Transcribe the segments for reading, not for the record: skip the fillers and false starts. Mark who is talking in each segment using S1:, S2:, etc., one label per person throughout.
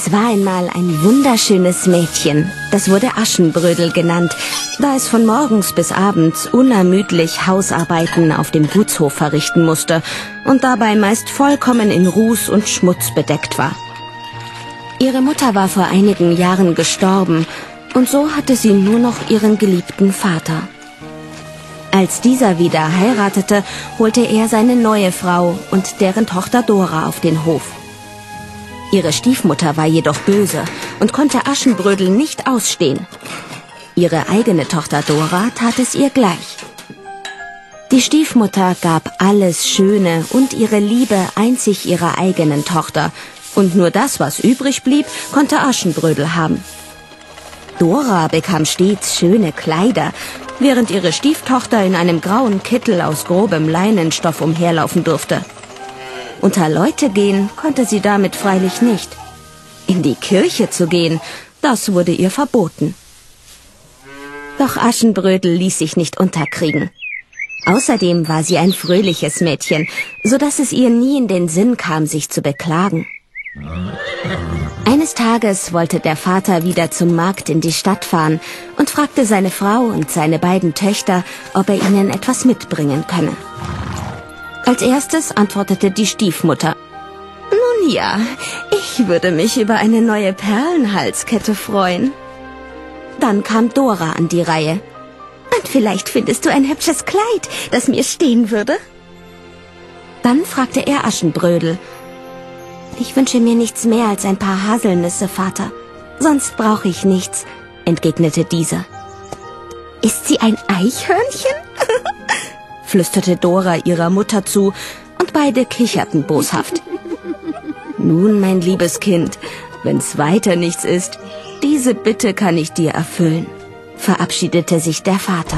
S1: Es war einmal ein wunderschönes Mädchen. Das wurde Aschenbrödel genannt, da es von morgens bis abends unermüdlich Hausarbeiten auf dem Gutshof verrichten musste und dabei meist vollkommen in Ruß und Schmutz bedeckt war. Ihre Mutter war vor einigen Jahren gestorben und so hatte sie nur noch ihren geliebten Vater. Als dieser wieder heiratete, holte er seine neue Frau und deren Tochter Dora auf den Hof. Ihre Stiefmutter war jedoch böse und konnte Aschenbrödel nicht ausstehen. Ihre eigene Tochter Dora tat es ihr gleich. Die Stiefmutter gab alles Schöne und ihre Liebe einzig ihrer eigenen Tochter, und nur das, was übrig blieb, konnte Aschenbrödel haben. Dora bekam stets schöne Kleider, während ihre Stieftochter in einem grauen Kittel aus grobem Leinenstoff umherlaufen durfte. Unter Leute gehen konnte sie damit freilich nicht. In die Kirche zu gehen, das wurde ihr verboten. Doch Aschenbrödel ließ sich nicht unterkriegen. Außerdem war sie ein fröhliches Mädchen, so dass es ihr nie in den Sinn kam, sich zu beklagen. Eines Tages wollte der Vater wieder zum Markt in die Stadt fahren und fragte seine Frau und seine beiden Töchter, ob er ihnen etwas mitbringen könne. Als erstes antwortete die Stiefmutter: »Nun ja, ich würde mich über eine neue Perlenhalskette freuen.« Dann kam Dora an die Reihe. »Und vielleicht findest du ein hübsches Kleid, das mir stehen würde?« Dann fragte er Aschenbrödel. »Ich wünsche mir nichts mehr als ein paar Haselnüsse, Vater. Sonst brauche ich nichts«, entgegnete dieser. »Ist sie ein Eichhörnchen?« flüsterte Dora ihrer Mutter zu, und beide kicherten boshaft. »Nun, mein liebes Kind, wenn's weiter nichts ist, diese Bitte kann ich dir erfüllen«, verabschiedete sich der Vater.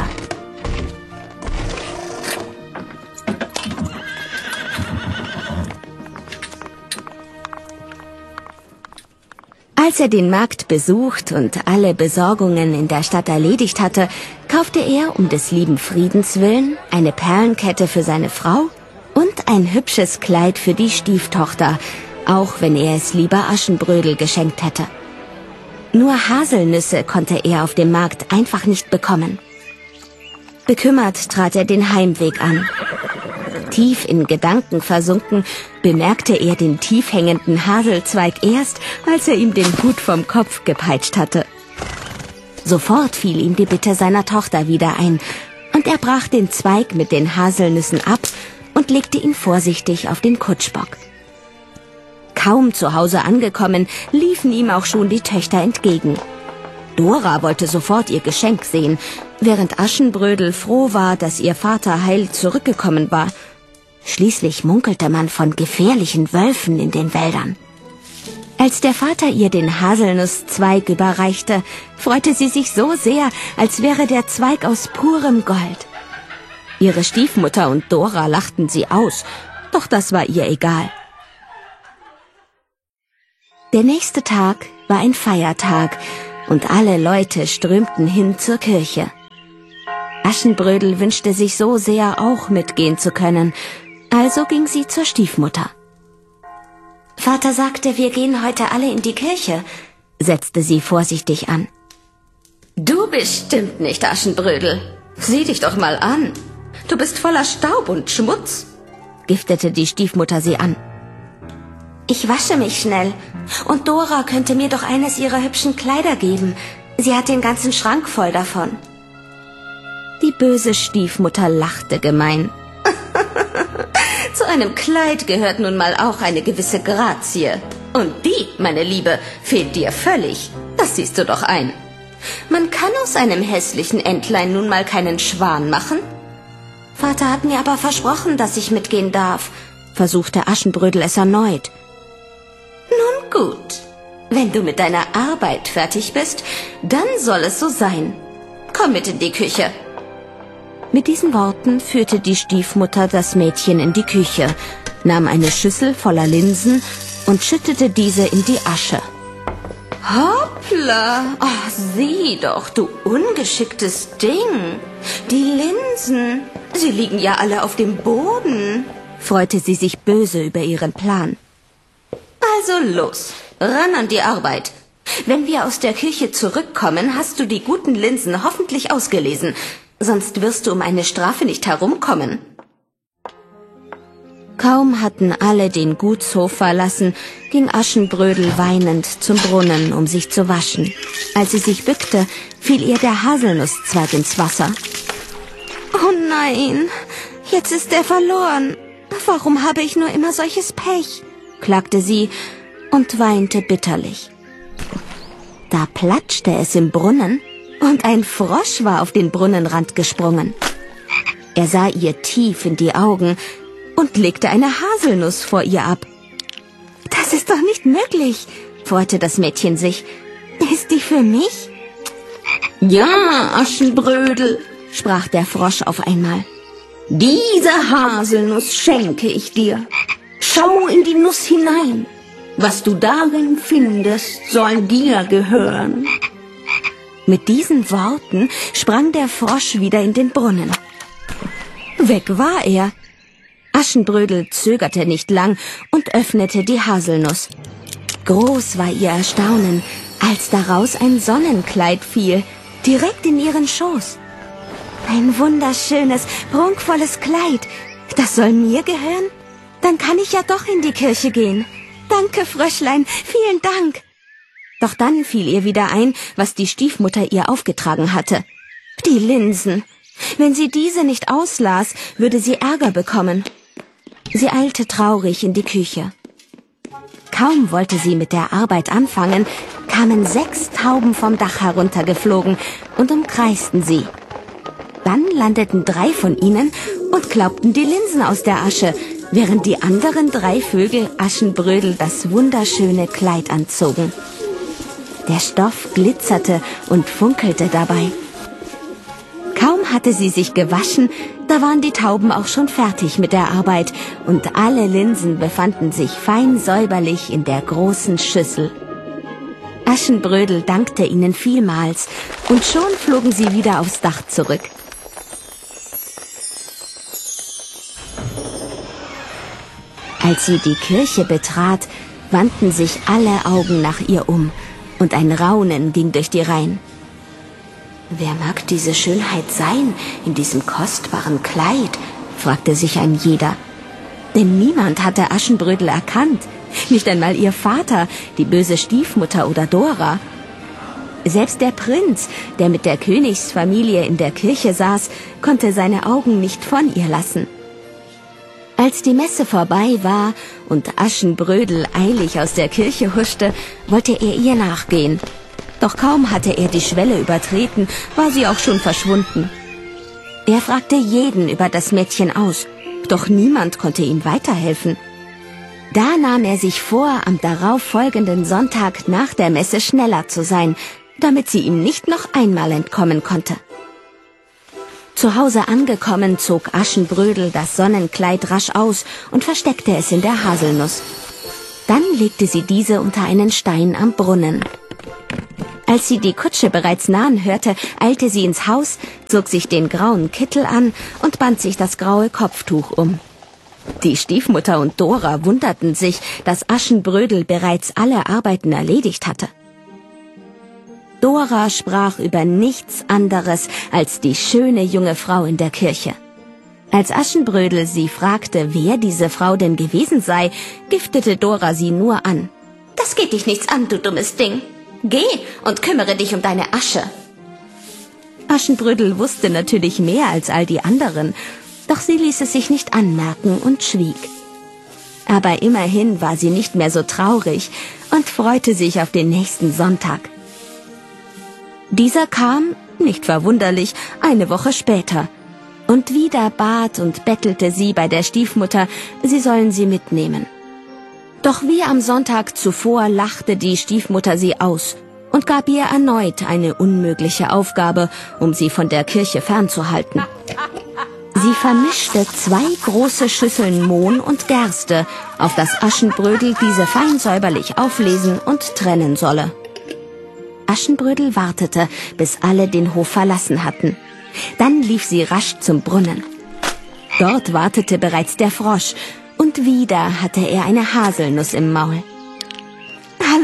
S1: Als er den Markt besucht und alle Besorgungen in der Stadt erledigt hatte, kaufte er um des lieben Friedens willen eine Perlenkette für seine Frau und ein hübsches Kleid für die Stieftochter, auch wenn er es lieber Aschenbrödel geschenkt hätte. Nur Haselnüsse konnte er auf dem Markt einfach nicht bekommen. Bekümmert trat er den Heimweg an. Tief in Gedanken versunken, bemerkte er den tief hängenden Haselzweig erst, als er ihm den Hut vom Kopf gepeitscht hatte. Sofort fiel ihm die Bitte seiner Tochter wieder ein, und er brach den Zweig mit den Haselnüssen ab und legte ihn vorsichtig auf den Kutschbock. Kaum zu Hause angekommen, liefen ihm auch schon die Töchter entgegen. Dora wollte sofort ihr Geschenk sehen, während Aschenbrödel froh war, dass ihr Vater heil zurückgekommen war. Schließlich munkelte man von gefährlichen Wölfen in den Wäldern. Als der Vater ihr den Haselnusszweig überreichte, freute sie sich so sehr, als wäre der Zweig aus purem Gold. Ihre Stiefmutter und Dora lachten sie aus, doch das war ihr egal. Der nächste Tag war ein Feiertag und alle Leute strömten hin zur Kirche. Aschenbrödel wünschte sich so sehr, auch mitgehen zu können, also ging sie zur Stiefmutter. »Vater sagte, wir gehen heute alle in die Kirche«, setzte sie vorsichtig an. »Du bestimmt nicht, Aschenbrödel. Sieh dich doch mal an. Du bist voller Staub und Schmutz«, giftete die Stiefmutter sie an. »Ich wasche mich schnell, und Dora könnte mir doch eines ihrer hübschen Kleider geben. Sie hat den ganzen Schrank voll davon.« Die böse Stiefmutter lachte gemein. »Zu einem Kleid gehört nun mal auch eine gewisse Grazie. Und die, meine Liebe, fehlt dir völlig. Das siehst du doch ein. Man kann aus einem hässlichen Entlein nun mal keinen Schwan machen.« »Vater hat mir aber versprochen, dass ich mitgehen darf«, versuchte Aschenbrödel es erneut. »Nun gut, wenn du mit deiner Arbeit fertig bist, dann soll es so sein. Komm mit in die Küche.« Mit diesen Worten führte die Stiefmutter das Mädchen in die Küche, nahm eine Schüssel voller Linsen und schüttete diese in die Asche. »Hoppla! Oh, sieh doch, du ungeschicktes Ding! Die Linsen, sie liegen ja alle auf dem Boden«, freute sie sich böse über ihren Plan. »Also los, ran an die Arbeit. Wenn wir aus der Kirche zurückkommen, hast du die guten Linsen hoffentlich ausgelesen, sonst wirst du um eine Strafe nicht herumkommen. Kaum hatten alle den Gutshof verlassen, ging Aschenbrödel weinend zum Brunnen, um sich zu waschen. Als sie sich bückte, fiel ihr der Haselnusszweig ins Wasser. »Oh nein, jetzt ist er verloren. Warum habe ich nur immer solches Pech?« klagte sie und weinte bitterlich. Da platschte es im Brunnen und ein Frosch war auf den Brunnenrand gesprungen. Er sah ihr tief in die Augen und legte eine Haselnuss vor ihr ab. »Das ist doch nicht möglich«, freute das Mädchen sich. »Ist die für mich?« »Ja, Aschenbrödel«, sprach der Frosch auf einmal. »Diese Haselnuss schenke ich dir. Schau in die Nuss hinein. Was du darin findest, soll dir gehören.« Mit diesen Worten sprang der Frosch wieder in den Brunnen. Weg war er. Aschenbrödel zögerte nicht lang und öffnete die Haselnuss. Groß war ihr Erstaunen, als daraus ein Sonnenkleid fiel, direkt in ihren Schoß. Ein wunderschönes, prunkvolles Kleid. Das soll mir gehören? Dann kann ich ja doch in die Kirche gehen. Danke, Fröschlein, vielen Dank. Doch dann fiel ihr wieder ein, was die Stiefmutter ihr aufgetragen hatte. Die Linsen. Wenn sie diese nicht auslas, würde sie Ärger bekommen. Sie eilte traurig in die Küche. Kaum wollte sie mit der Arbeit anfangen, kamen 6 Tauben vom Dach heruntergeflogen und umkreisten sie. Dann landeten 3 von ihnen und klaubten die Linsen aus der Asche, während die anderen 3 Vögel Aschenbrödel das wunderschöne Kleid anzogen. Der Stoff glitzerte und funkelte dabei. Kaum hatte sie sich gewaschen, da waren die Tauben auch schon fertig mit der Arbeit und alle Linsen befanden sich fein säuberlich in der großen Schüssel. Aschenbrödel dankte ihnen vielmals und schon flogen sie wieder aufs Dach zurück. Als sie die Kirche betrat, wandten sich alle Augen nach ihr um und ein Raunen ging durch die Reihen. »Wer mag diese Schönheit sein in diesem kostbaren Kleid?« fragte sich ein jeder. Denn niemand hatte Aschenbrödel erkannt, nicht einmal ihr Vater, die böse Stiefmutter oder Dora. Selbst der Prinz, der mit der Königsfamilie in der Kirche saß, konnte seine Augen nicht von ihr lassen. Als die Messe vorbei war und Aschenbrödel eilig aus der Kirche huschte, wollte er ihr nachgehen. Doch kaum hatte er die Schwelle übertreten, war sie auch schon verschwunden. Er fragte jeden über das Mädchen aus, doch niemand konnte ihm weiterhelfen. Da nahm er sich vor, am darauf folgenden Sonntag nach der Messe schneller zu sein, damit sie ihm nicht noch einmal entkommen konnte. Zu Hause angekommen, zog Aschenbrödel das Sonnenkleid rasch aus und versteckte es in der Haselnuss. Dann legte sie diese unter einen Stein am Brunnen. Als sie die Kutsche bereits nahen hörte, eilte sie ins Haus, zog sich den grauen Kittel an und band sich das graue Kopftuch um. Die Stiefmutter und Dora wunderten sich, dass Aschenbrödel bereits alle Arbeiten erledigt hatte. Dora sprach über nichts anderes als die schöne junge Frau in der Kirche. Als Aschenbrödel sie fragte, wer diese Frau denn gewesen sei, giftete Dora sie nur an. »Das geht dich nichts an, du dummes Ding. Geh und kümmere dich um deine Asche.« Aschenbrödel wusste natürlich mehr als all die anderen, doch sie ließ es sich nicht anmerken und schwieg. Aber immerhin war sie nicht mehr so traurig und freute sich auf den nächsten Sonntag. Dieser kam, nicht verwunderlich, eine Woche später. Und wieder bat und bettelte sie bei der Stiefmutter, sie sollen sie mitnehmen. Doch wie am Sonntag zuvor lachte die Stiefmutter sie aus und gab ihr erneut eine unmögliche Aufgabe, um sie von der Kirche fernzuhalten. Sie vermischte 2 große Schüsseln Mohn und Gerste, auf das Aschenbrödel diese fein säuberlich auflesen und trennen solle. Aschenbrödel wartete, bis alle den Hof verlassen hatten. Dann lief sie rasch zum Brunnen. Dort wartete bereits der Frosch, und wieder hatte er eine Haselnuss im Maul.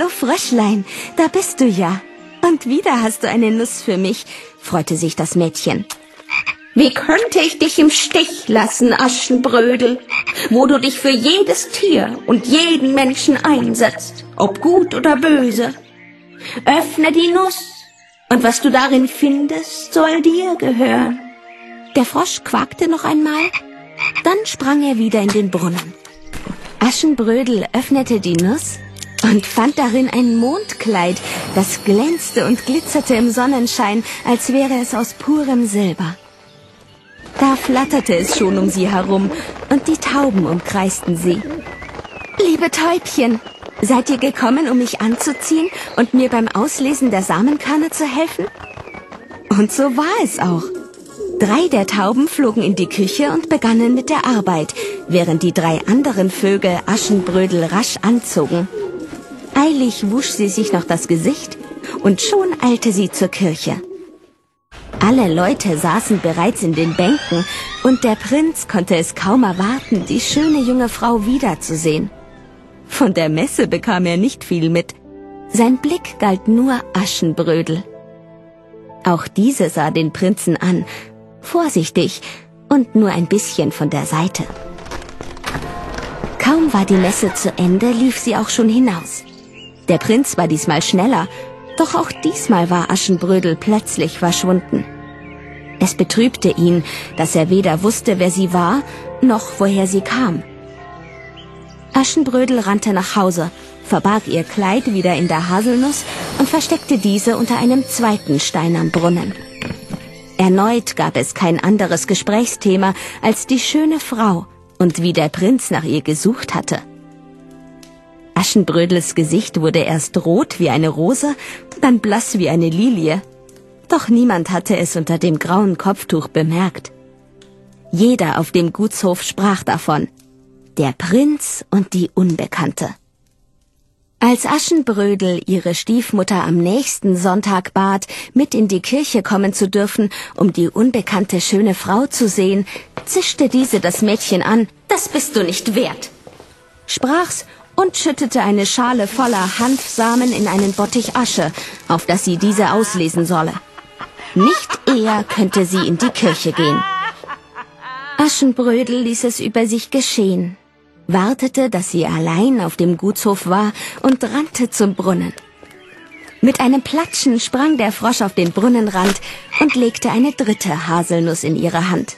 S1: »Hallo Fröschlein, da bist du ja. Und wieder hast du eine Nuss für mich«, freute sich das Mädchen.
S2: »Wie könnte ich dich im Stich lassen, Aschenbrödel, wo du dich für jedes Tier und jeden Menschen einsetzt, ob gut oder böse? Öffne die Nuss, und was du darin findest, soll dir gehören.«
S1: Der Frosch quakte noch einmal, dann sprang er wieder in den Brunnen. Aschenbrödel öffnete die Nuss und fand darin ein Mondkleid, das glänzte und glitzerte im Sonnenschein, als wäre es aus purem Silber. Da flatterte es schon um sie herum, und die Tauben umkreisten sie. »Liebe Täubchen, seid ihr gekommen, um mich anzuziehen und mir beim Auslesen der Samenkörner zu helfen?« Und so war es auch. 3 der Tauben flogen in die Küche und begannen mit der Arbeit, während die 3 anderen Vögel Aschenbrödel rasch anzogen. Eilig wusch sie sich noch das Gesicht, und schon eilte sie zur Kirche. Alle Leute saßen bereits in den Bänken, und der Prinz konnte es kaum erwarten, die schöne junge Frau wiederzusehen. Von der Messe bekam er nicht viel mit. Sein Blick galt nur Aschenbrödel. Auch diese sah den Prinzen an, vorsichtig und nur ein bisschen von der Seite. Kaum war die Messe zu Ende, lief sie auch schon hinaus. Der Prinz war diesmal schneller, doch auch diesmal war Aschenbrödel plötzlich verschwunden. Es betrübte ihn, dass er weder wusste, wer sie war, noch woher sie kam. Aschenbrödel rannte nach Hause, verbarg ihr Kleid wieder in der Haselnuss und versteckte diese unter einem zweiten Stein am Brunnen. Erneut gab es kein anderes Gesprächsthema als die schöne Frau und wie der Prinz nach ihr gesucht hatte. Aschenbrödels Gesicht wurde erst rot wie eine Rose, dann blass wie eine Lilie. Doch niemand hatte es unter dem grauen Kopftuch bemerkt. Jeder auf dem Gutshof sprach davon: Der Prinz und die Unbekannte. Als Aschenbrödel ihre Stiefmutter am nächsten Sonntag bat, mit in die Kirche kommen zu dürfen, um die unbekannte schöne Frau zu sehen, zischte diese das Mädchen an: »Das bist du nicht wert«, sprach's und schüttete eine Schale voller Hanfsamen in einen Bottich Asche, auf dass sie diese auslesen solle. Nicht eher könnte sie in die Kirche gehen. Aschenbrödel ließ es über sich geschehen, wartete, dass sie allein auf dem Gutshof war und rannte zum Brunnen. Mit einem Platschen sprang der Frosch auf den Brunnenrand und legte eine 3. Haselnuss in ihre Hand.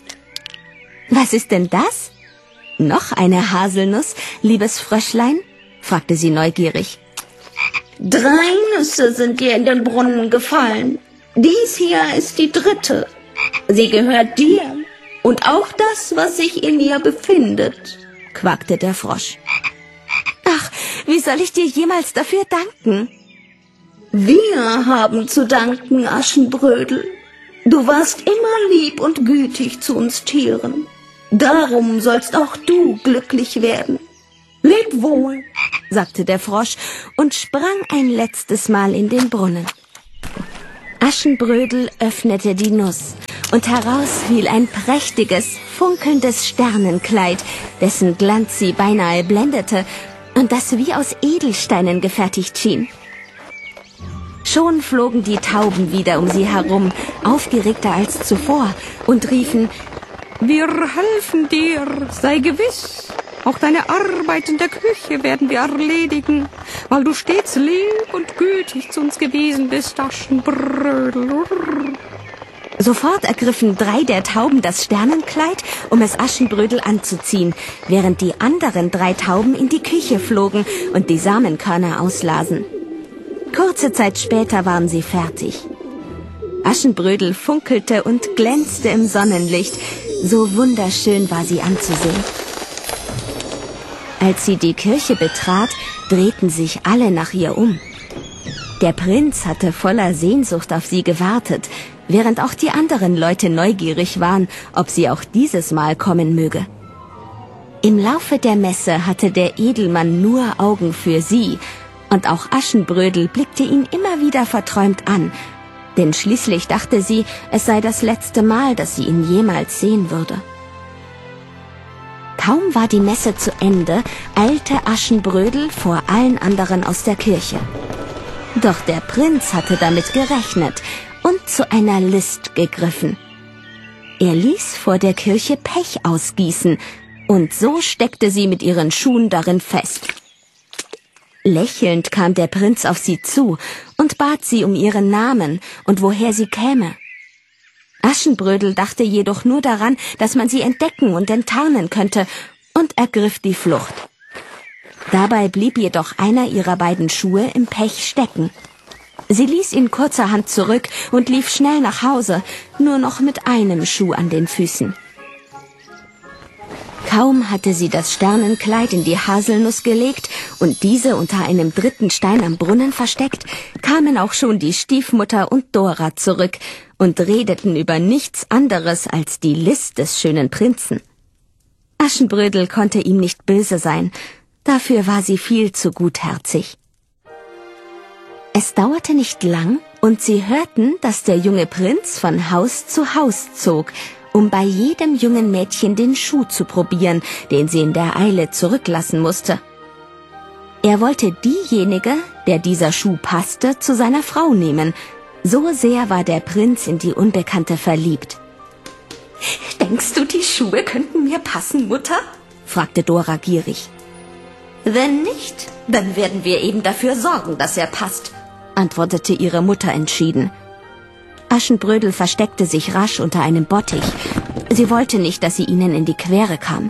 S1: »Was ist denn das? Noch eine Haselnuss, liebes Fröschlein?« fragte sie neugierig.
S2: »3 Nüsse sind dir in den Brunnen gefallen. Dies hier ist die 3. Sie gehört dir und auch das, was sich in ihr befindet«,
S1: quakte der Frosch. »Ach, wie soll ich dir jemals dafür danken?«
S2: »Wir haben zu danken, Aschenbrödel. Du warst immer lieb und gütig zu uns Tieren. Darum sollst auch du glücklich werden. Leb wohl«,
S1: sagte der Frosch und sprang ein letztes Mal in den Brunnen. Aschenbrödel öffnete die Nuss, und heraus fiel ein prächtiges, funkelndes Sternenkleid, dessen Glanz sie beinahe blendete und das wie aus Edelsteinen gefertigt schien. Schon flogen die Tauben wieder um sie herum, aufgeregter als zuvor, und riefen:
S3: »Wir helfen dir, sei gewiss. Auch deine Arbeit in der Küche werden wir erledigen, weil du stets lieb und gütig zu uns gewesen bist, Aschenbrödel.«
S1: Sofort ergriffen 3 der Tauben das Sternenkleid, um es Aschenbrödel anzuziehen, während die anderen 3 Tauben in die Küche flogen und die Samenkörner auslasen. Kurze Zeit später waren sie fertig. Aschenbrödel funkelte und glänzte im Sonnenlicht. So wunderschön war sie anzusehen. Als sie die Kirche betrat, drehten sich alle nach ihr um. Der Prinz hatte voller Sehnsucht auf sie gewartet, während auch die anderen Leute neugierig waren, ob sie auch dieses Mal kommen möge. Im Laufe der Messe hatte der Edelmann nur Augen für sie, und auch Aschenbrödel blickte ihn immer wieder verträumt an, denn schließlich dachte sie, es sei das letzte Mal, dass sie ihn jemals sehen würde. Kaum war die Messe zu Ende, eilte Aschenbrödel vor allen anderen aus der Kirche. Doch der Prinz hatte damit gerechnet und zu einer List gegriffen. Er ließ vor der Kirche Pech ausgießen, und so steckte sie mit ihren Schuhen darin fest. Lächelnd kam der Prinz auf sie zu und bat sie um ihren Namen und woher sie käme. Aschenbrödel dachte jedoch nur daran, dass man sie entdecken und enttarnen könnte, und ergriff die Flucht. Dabei blieb jedoch einer ihrer beiden Schuhe im Pech stecken. Sie ließ ihn kurzerhand zurück und lief schnell nach Hause, nur noch mit einem Schuh an den Füßen. Kaum hatte sie das Sternenkleid in die Haselnuss gelegt und diese unter einem dritten Stein am Brunnen versteckt, kamen auch schon die Stiefmutter und Dora zurück und redeten über nichts anderes als die List des schönen Prinzen. Aschenbrödel konnte ihm nicht böse sein, dafür war sie viel zu gutherzig. Es dauerte nicht lang, und sie hörten, dass der junge Prinz von Haus zu Haus zog, um bei jedem jungen Mädchen den Schuh zu probieren, den sie in der Eile zurücklassen musste. Er wollte diejenige, der dieser Schuh passte, zu seiner Frau nehmen. So sehr war der Prinz in die Unbekannte verliebt.
S2: »Denkst du, die Schuhe könnten mir passen, Mutter?«
S1: fragte Dora gierig.
S2: »Wenn nicht, dann werden wir eben dafür sorgen, dass er passt«,
S1: antwortete ihre Mutter entschieden. Aschenbrödel versteckte sich rasch unter einem Bottich. Sie wollte nicht, dass sie ihnen in die Quere kam.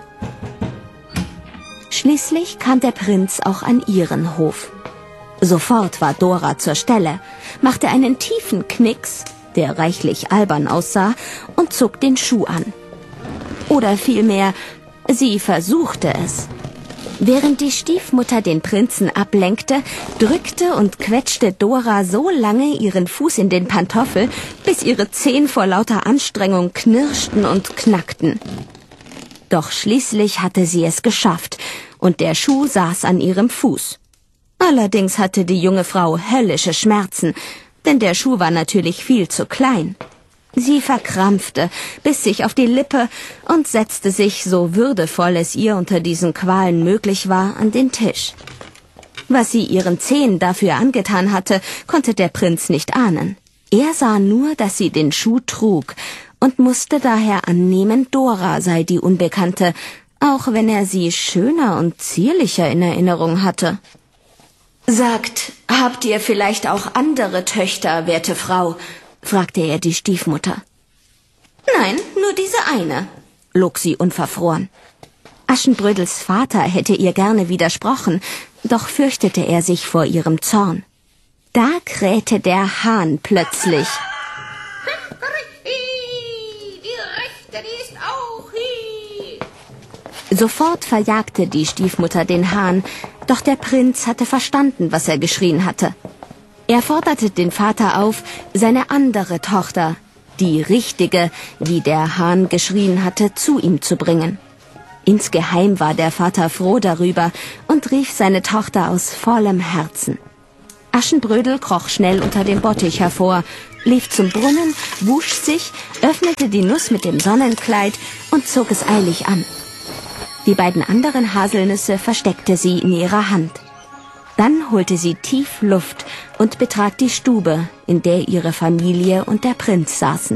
S1: Schließlich kam der Prinz auch an ihren Hof. Sofort war Dora zur Stelle, machte einen tiefen Knicks, der reichlich albern aussah, und zog den Schuh an. Oder vielmehr, sie versuchte es. Während die Stiefmutter den Prinzen ablenkte, drückte und quetschte Dora so lange ihren Fuß in den Pantoffel, bis ihre Zehen vor lauter Anstrengung knirschten und knackten. Doch schließlich hatte sie es geschafft, und der Schuh saß an ihrem Fuß. Allerdings hatte die junge Frau höllische Schmerzen, denn der Schuh war natürlich viel zu klein. Sie verkrampfte, biss sich auf die Lippe und setzte sich, so würdevoll es ihr unter diesen Qualen möglich war, an den Tisch. Was sie ihren Zehen dafür angetan hatte, konnte der Prinz nicht ahnen. Er sah nur, dass sie den Schuh trug und musste daher annehmen, Dora sei die Unbekannte, auch wenn er sie schöner und zierlicher in Erinnerung hatte.
S2: »Sagt, habt ihr vielleicht auch andere Töchter, werte Frau?« fragte er die Stiefmutter. »Nein, nur diese eine«,
S1: log sie unverfroren. Aschenbrödels Vater hätte ihr gerne widersprochen, doch fürchtete er sich vor ihrem Zorn. Da krähte der Hahn plötzlich.
S2: Die Rechte, die ist auch hier.
S1: Sofort verjagte die Stiefmutter den Hahn, doch der Prinz hatte verstanden, was er geschrien hatte. Er forderte den Vater auf, seine andere Tochter, die richtige, wie der Hahn geschrien hatte, zu ihm zu bringen. Insgeheim war der Vater froh darüber und rief seine Tochter aus vollem Herzen. Aschenbrödel kroch schnell unter dem Bottich hervor, lief zum Brunnen, wusch sich, öffnete die Nuss mit dem Sonnenkleid und zog es eilig an. Die beiden anderen Haselnüsse versteckte sie in ihrer Hand. Dann holte sie tief Luft und betrat die Stube, in der ihre Familie und der Prinz saßen.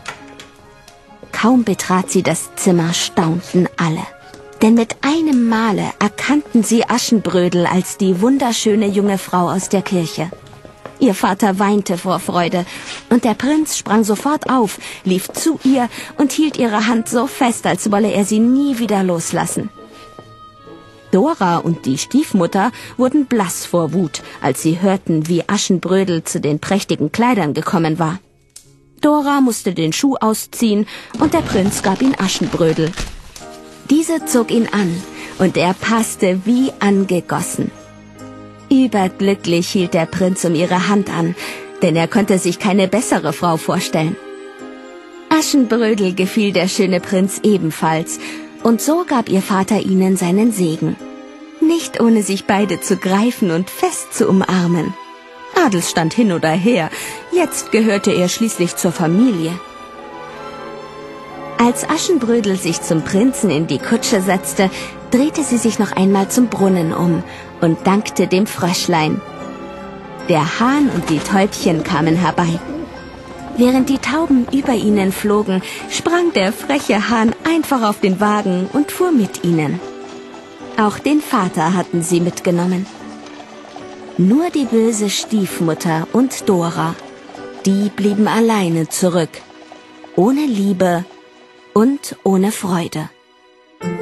S1: Kaum betrat sie das Zimmer, staunten alle. Denn mit einem Male erkannten sie Aschenbrödel als die wunderschöne junge Frau aus der Kirche. Ihr Vater weinte vor Freude, und der Prinz sprang sofort auf, lief zu ihr und hielt ihre Hand so fest, als wolle er sie nie wieder loslassen. Dora und die Stiefmutter wurden blass vor Wut, als sie hörten, wie Aschenbrödel zu den prächtigen Kleidern gekommen war. Dora musste den Schuh ausziehen, und der Prinz gab ihn Aschenbrödel. Diese zog ihn an, und er passte wie angegossen. Überglücklich hielt der Prinz um ihre Hand an, denn er konnte sich keine bessere Frau vorstellen. Aschenbrödel gefiel der schöne Prinz ebenfalls, und so gab ihr Vater ihnen seinen Segen. Nicht ohne sich beide zu greifen und fest zu umarmen. Adelsstand hin oder her, jetzt gehörte er schließlich zur Familie. Als Aschenbrödel sich zum Prinzen in die Kutsche setzte, drehte sie sich noch einmal zum Brunnen um und dankte dem Fröschlein. Der Hahn und die Täubchen kamen herbei. Während die Tauben über ihnen flogen, sprang der freche Hahn einfach auf den Wagen und fuhr mit ihnen. Auch den Vater hatten sie mitgenommen. Nur die böse Stiefmutter und Dora, die blieben alleine zurück, ohne Liebe und ohne Freude.